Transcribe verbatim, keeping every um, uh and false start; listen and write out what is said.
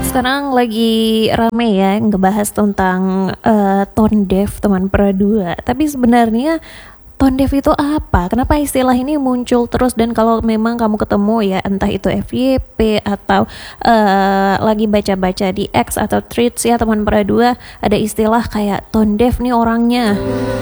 Sekarang lagi rame ya ngebahas tentang eh, tone deaf teman perdua. Tapi sebenarnya tone deaf itu apa? Kenapa istilah ini muncul terus, dan kalau memang kamu ketemu ya entah itu F Y P atau eh, lagi baca-baca di X atau Threads ya teman perdua, ada istilah kayak tone deaf nih orangnya.